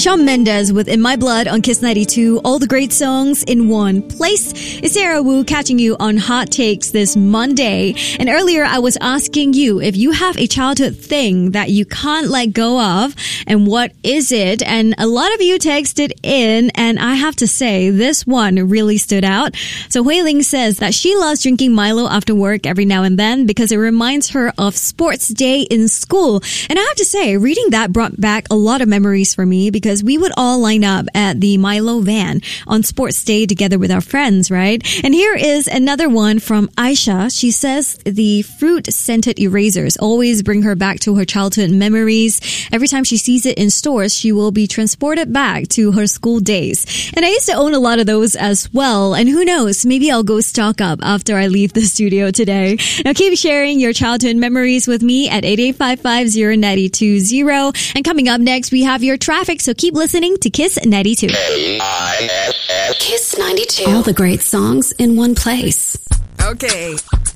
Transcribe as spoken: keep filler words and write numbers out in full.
Shawn Mendes with In My Blood on Kiss ninety-two. All the great songs in one place. It's Sarah Wu catching you on Hot Takes this Monday. And earlier I was asking you if you have a childhood thing that you can't let go of, and what is it? And a lot of you texted in, and I have to say this one really stood out. So Hui Ling says that she loves drinking Milo after work every now and then because it reminds her of sports day in school. And I have to say, reading that brought back a lot of memories for me because we would all line up at the Milo van on sports day together with our friends, right? And here is another one from Aisha. She says the fruit-scented erasers always bring her back to her childhood memories. Every time she sees it in stores, she will be transported back to her school days. And I used to own a lot of those as well. And who knows, maybe I'll go stock up after I leave the studio today. Now keep sharing your childhood memories with me at eight eight five five zero nine two zero. And coming up next, we have your traffic, so keep listening to Kiss ninety-two. Kiss ninety-two. All the great songs in one place. Okay,